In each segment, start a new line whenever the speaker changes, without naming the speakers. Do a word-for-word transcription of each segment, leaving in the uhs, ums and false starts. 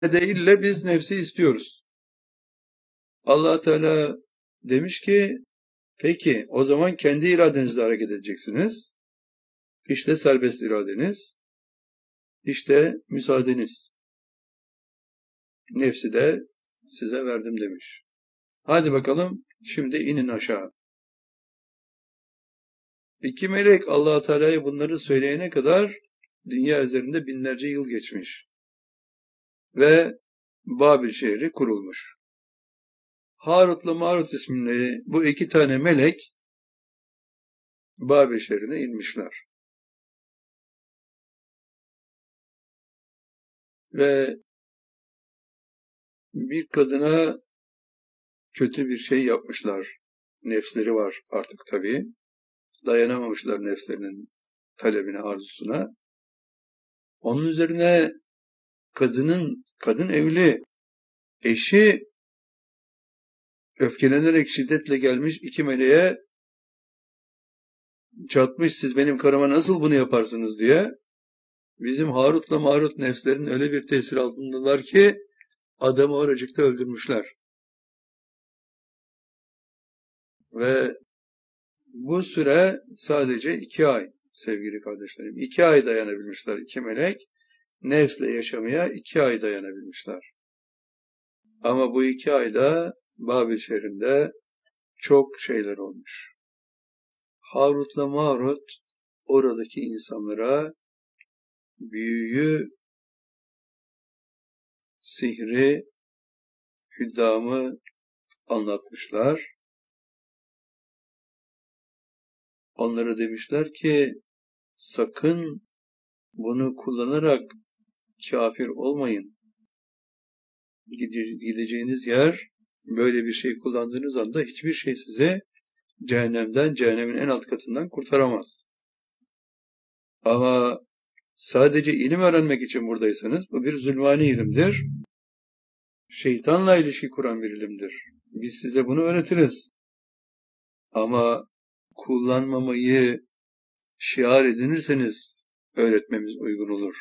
değil de biz nefsi istiyoruz. Allah Teala demiş ki, peki o zaman kendi iradenizle hareket edeceksiniz. İşte serbest iradeniz, işte müsaadeniz. Nefsi de size verdim demiş. Hadi bakalım şimdi inin aşağı. İki melek Allah Teala'ya bunları söyleyene kadar dünya üzerinde binlerce yıl geçmiş. Ve Babil şehri kurulmuş. Harut'la Marut isimli bu iki tane melek Babil şehrine inmişler. Ve bir kadına kötü bir şey yapmışlar. Nefsleri var artık tabii. Dayanamamışlar nefslerinin talebine, arzusuna. Onun üzerine kadının, kadın evli, eşi öfkelenerek şiddetle gelmiş iki meleğe çatmış, siz benim karıma nasıl bunu yaparsınız diye. Bizim Harut'la Marut nefslerin öyle bir tesir altındalar ki adamı oracıkta öldürmüşler. Ve bu süre sadece iki ay sevgili kardeşlerim. İki ay dayanabilmişler iki melek. Nefsle yaşamaya iki ay dayanabilmişler. Ama bu iki ayda Babil şehrinde çok şeyler olmuş. Harut'la Marut oradaki insanlara büyüyü, sihri, hüddamı anlatmışlar. Onlara demişler ki sakın bunu kullanarak kafir olmayın. Gideceğiniz yer böyle bir şey kullandığınız anda hiçbir şey size cehennemden, cehennemin en alt katından kurtaramaz. Ama sadece ilim öğrenmek için buradaysanız bu bir zulmani ilimdir. Şeytanla ilişki kuran bir ilimdir. Biz size bunu öğretiriz. Ama kullanmamayı şiar edinirseniz öğretmemiz uygun olur.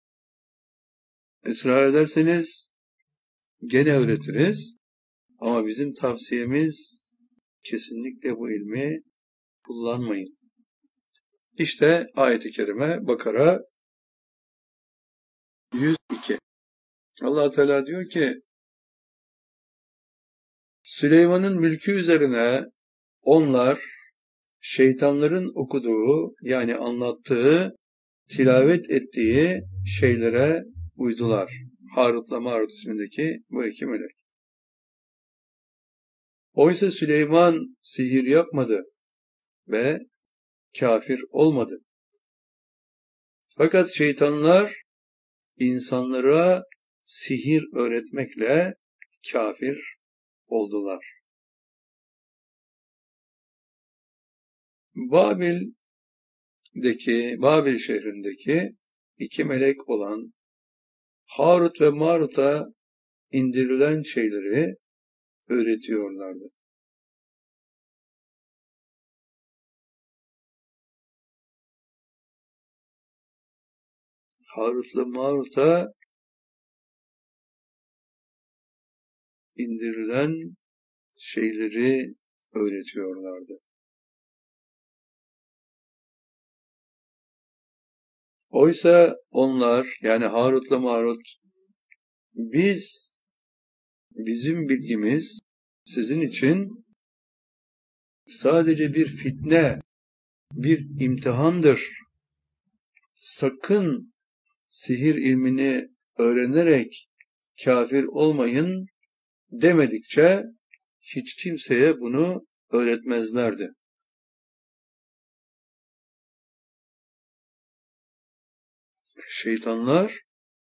Israr ederseniz gene öğretiriz. Ama bizim tavsiyemiz kesinlikle bu ilmi kullanmayın. İşte ayet-i kerime Bakara yüz iki. Allah Teala diyor ki Süleyman'ın mülkü üzerine onlar şeytanların okuduğu yani anlattığı, tilavet ettiği şeylere uydular. Harut'la Marut ismindeki bu iki melek. Oysa Süleyman sihir yapmadı ve kafir olmadı. Fakat şeytanlar insanlara sihir öğretmekle kafir oldular. Babil'deki, Babil şehrindeki iki melek olan Harut ve Marut'a indirilen şeyleri öğretiyorlardı. Harut'la Marut'a indirilen şeyleri öğretiyorlardı. Oysa onlar yani Harut'la Marut biz bizim bilgimiz sizin için sadece bir fitne, bir imtihandır. Sakın sihir ilmini öğrenerek kafir olmayın demedikçe hiç kimseye bunu öğretmezlerdi. Şeytanlar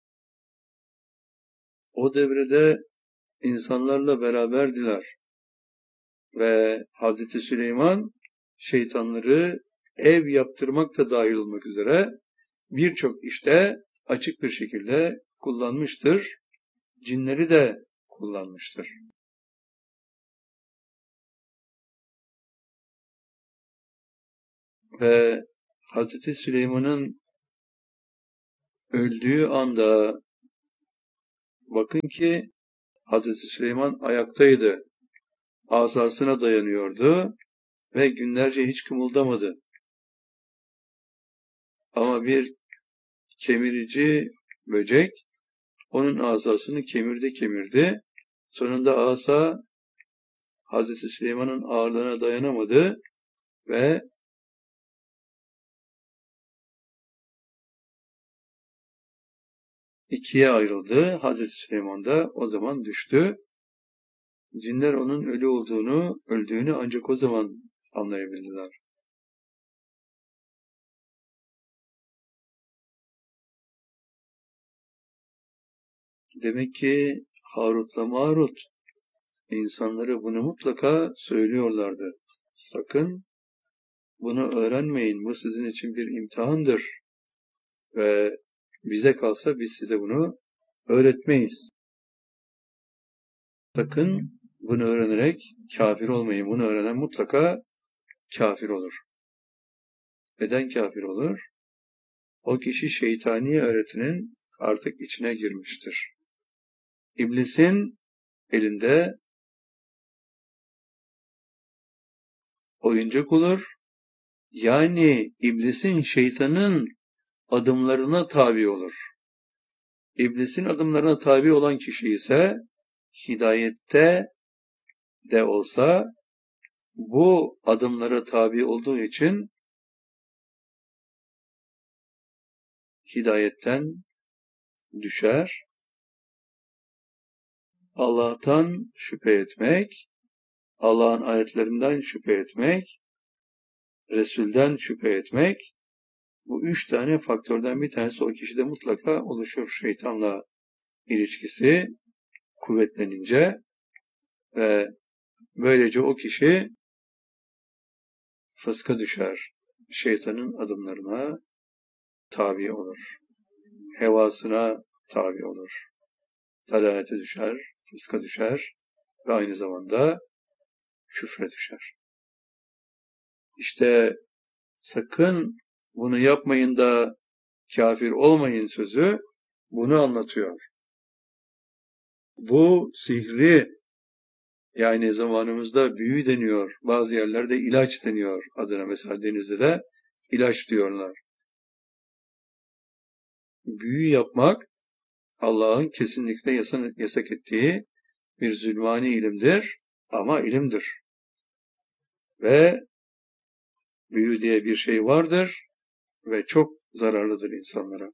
o devrede insanlarla beraberdiler ve Hazreti Süleyman şeytanları ev yaptırmak da dahil olmak üzere birçok işte açık bir şekilde kullanmıştır. Cinleri de kullanmıştır. Ve Hazreti Süleyman'ın öldüğü anda Bakın ki Hazreti Süleyman ayaktaydı. Asasına dayanıyordu ve günlerce hiç kımıldamadı. Ama bir kemirici böcek onun asasını kemirdi kemirdi. Sonunda asa Hazreti Süleyman'ın ağırlığına dayanamadı ve ikiye ayrıldı. Hazreti Süleyman da o zaman düştü. Cinler onun ölü olduğunu, öldüğünü ancak o zaman anlayabildiler. Demek ki Harut'la Marut insanlara bunu mutlaka söylüyorlardı. Sakın bunu öğrenmeyin. Bu sizin için bir imtihandır. Ve bize kalsa biz size bunu öğretmeyiz. Sakın bunu öğrenerek kafir olmayın. Bunu öğrenen mutlaka kafir olur. Neden kafir olur? O kişi şeytani öğretinin artık içine girmiştir. İblisin elinde oyuncak olur. Yani iblisin, şeytanın adımlarına tabi olur. İblisin adımlarına tabi olan kişi ise hidayette de olsa bu adımlara tabi olduğu için hidayetten düşer. Allah'tan şüphe etmek, Allah'ın ayetlerinden şüphe etmek, Resul'den şüphe etmek, bu üç tane faktörden bir tanesi o kişide mutlaka oluşur. Şeytanla ilişkisi kuvvetlenince ve böylece o kişi fıska düşer. Şeytanın adımlarına tabi olur. Hevasına tabi olur. Dalalete düşer, fıska düşer ve aynı zamanda küfre düşer. İşte sakın bunu yapmayın da kafir olmayın sözü bunu anlatıyor. Bu sihri, yani zamanımızda büyü deniyor, bazı yerlerde ilaç deniyor adına, mesela Denizli'de de ilaç diyorlar. Büyü yapmak Allah'ın kesinlikle yasak ettiği bir zulmani ilimdir ama ilimdir. Ve büyü diye bir şey vardır ve çok zararlıdır insanlara.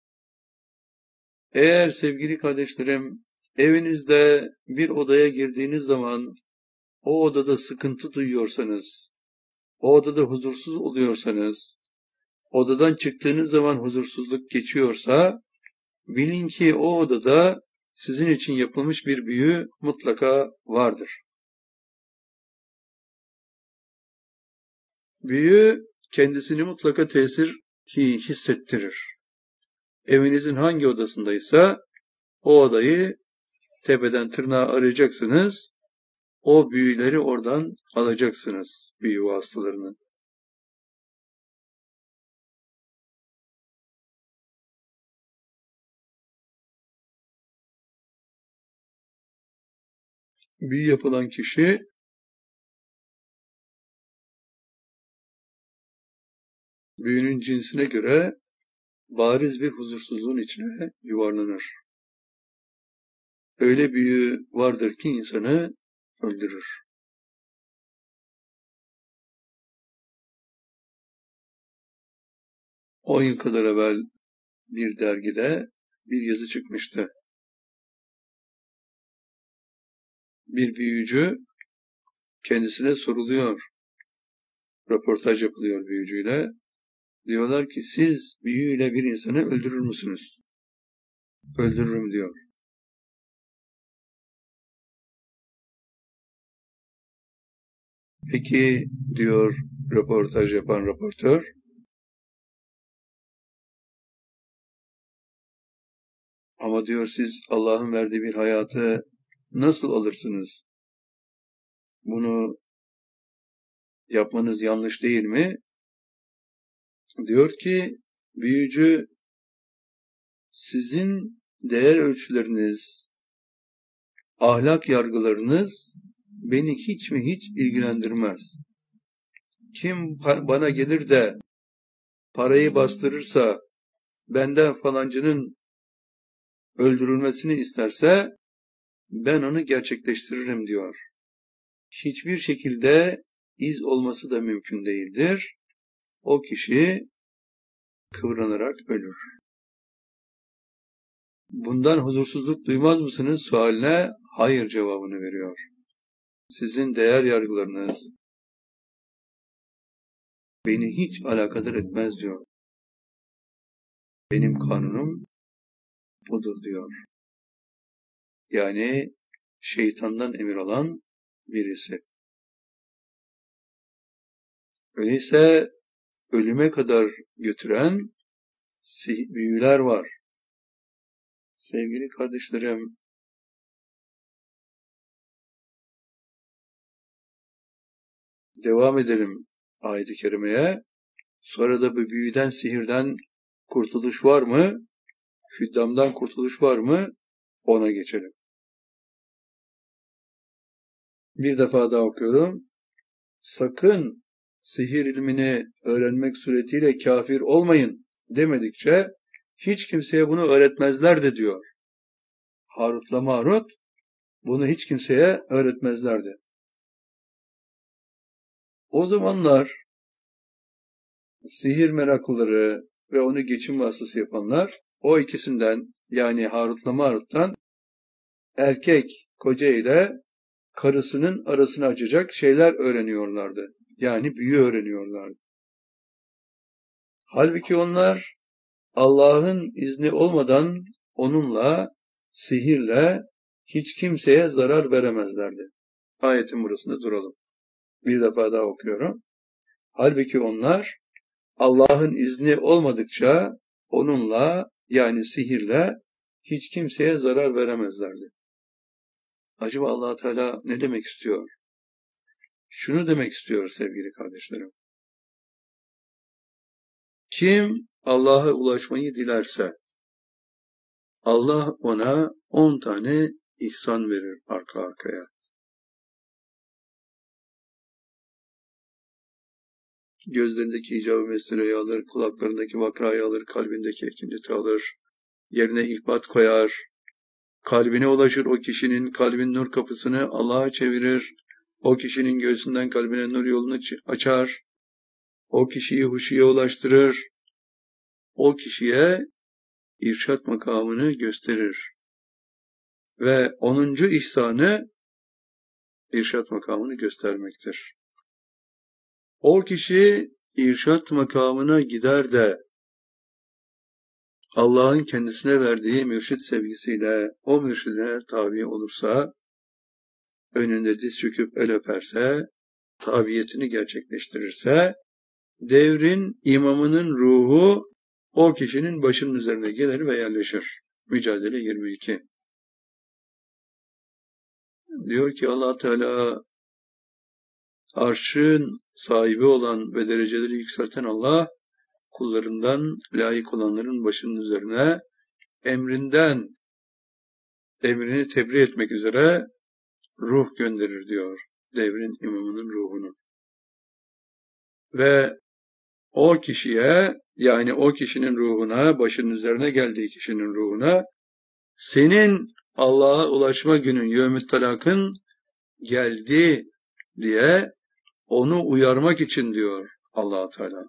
Eğer sevgili kardeşlerim, evinizde bir odaya girdiğiniz zaman o odada sıkıntı duyuyorsanız, o odada huzursuz oluyorsanız, odadan çıktığınız zaman huzursuzluk geçiyorsa, bilin ki o odada sizin için yapılmış bir büyü mutlaka vardır. Büyü kendisini mutlaka tesir hissettirir. Evinizin hangi odasındaysa o odayı tepeden tırnağa arayacaksınız. O büyüleri oradan alacaksınız, büyü vasıtalarını. Büyü yapılan kişi büyünün cinsine göre bariz bir huzursuzluğun içine yuvarlanır. Öyle büyü vardır ki insanı öldürür. On yıl kadar evvel bir dergide bir yazı çıkmıştı. Bir büyücü kendisine soruluyor. Röportaj yapılıyor büyücüyle. Diyorlar ki siz büyüyle bir insanı öldürür müsünüz? Öldürürüm diyor. Peki diyor röportaj yapan röportör, ama diyor siz Allah'ın verdiği bir hayatı nasıl alırsınız? Bunu yapmanız yanlış değil mi? Diyor ki büyücü, sizin değer ölçüleriniz, ahlak yargılarınız beni hiç mi hiç ilgilendirmez. Kim bana gelir de parayı bastırırsa, benden falancının öldürülmesini isterse, ben onu gerçekleştiririm diyor. Hiçbir şekilde iz olması da mümkün değildir. O kişi kıvranarak ölür. Bundan huzursuzluk duymaz mısınız sualine hayır cevabını veriyor. Sizin değer yargılarınız beni hiç alakadar etmez diyor. Benim kanunum budur diyor. Yani şeytandan emir alan birisi. Öyleyse ölüme kadar götüren büyüler var. Sevgili kardeşlerim, devam edelim ayet-i kerimeye. Sonra da bu büyüden, sihirden kurtuluş var mı? Hüddamdan kurtuluş var mı? Ona geçelim. Bir defa daha okuyorum. Sakın sihir ilmini öğrenmek suretiyle kafir olmayın demedikçe hiç kimseye bunu öğretmezlerdi diyor. Harut'la Marut bunu hiç kimseye öğretmezlerdi. O zamanlar sihir meraklıları ve onu geçim vasıtası yapanlar o ikisinden, yani Harut'la Marut'tan erkek koca ile karısının arasını açacak şeyler öğreniyorlardı. Yani büyü öğreniyorlardı. Halbuki onlar Allah'ın izni olmadan onunla, sihirle hiç kimseye zarar veremezlerdi. Ayetin burasında duralım. Bir defa daha okuyorum. Halbuki onlar Allah'ın izni olmadıkça onunla, yani sihirle hiç kimseye zarar veremezlerdi. Acaba Allah Teala ne demek istiyor? Şunu demek istiyor sevgili kardeşlerim. Kim Allah'a ulaşmayı dilerse Allah ona on tane ihsan verir arka arkaya. Gözlerindeki icab-ı mesleği alır, kulaklarındaki vakrayı alır, kalbindeki ekinleti alır, yerine ihbat koyar, kalbine ulaşır o kişinin, kalbin nur kapısını Allah'a çevirir, o kişinin göğsünden kalbine nur yolunu açar, o kişiyi huşuya ulaştırır, o kişiye irşat makamını gösterir. Ve onuncu ihsanı irşat makamını göstermektir. O kişi irşat makamına gider de Allah'ın kendisine verdiği mürşit sevgisiyle o mürşidine tabi olursa, önünde diz çöküp el öperse, tabiyetini gerçekleştirirse, devrin imamının ruhu o kişinin başının üzerine gelir ve yerleşir. Mücadele yirmi iki. Diyor ki Allah Teala, arşın sahibi olan ve dereceleri yükselten Allah, kullarından layık olanların başının üzerine emrinden, emrini tebliğ etmek üzere ruh gönderir diyor. Devrin imamının ruhunu. Ve o kişiye, yani o kişinin ruhuna, başının üzerine geldiği kişinin ruhuna, senin Allah'a ulaşma günün, yevmü't talakın geldi diye onu uyarmak için diyor Allah Teala.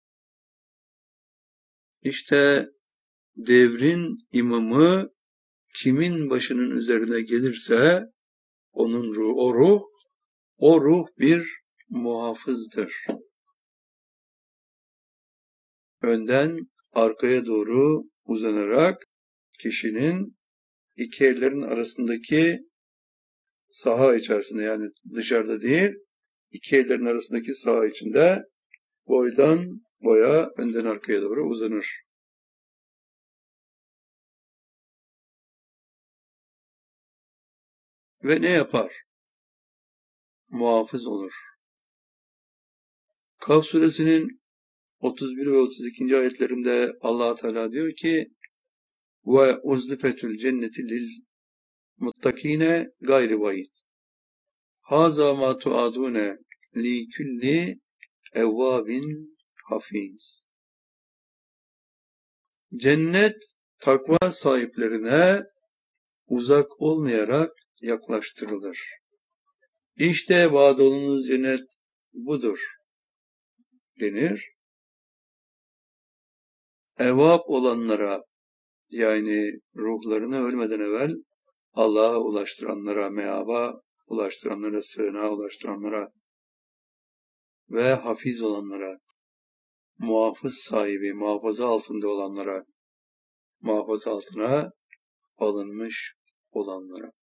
İşte devrin imamı kimin başının üzerine gelirse onun ruh, o ruh, o ruh bir muhafızdır. Önden arkaya doğru uzanarak kişinin iki ellerin arasındaki saha içerisinde, yani dışarıda değil, iki ellerin arasındaki saha içinde boydan boya, önden arkaya doğru uzanır. Ve ne yapar? Muhafız olur. Kaf suresinin otuz bir ve otuz ikinci ayetlerinde Allah Teala diyor ki, ve uzlifetül cenneti lil muttakine gayri bayit. Haza ma tuadune li külli evvabin hafiz. Cennet takva sahiplerine uzak olmayarak yaklaştırılır. İşte vaad olunuz cennet budur denir. Evvab olanlara, yani ruhlarını ölmeden evvel Allah'a ulaştıranlara, meaba ulaştıranlara, sığınağa ulaştıranlara ve hafiz olanlara, muhafız sahibi, muhafaza altında olanlara, muhafaza altına alınmış olanlara.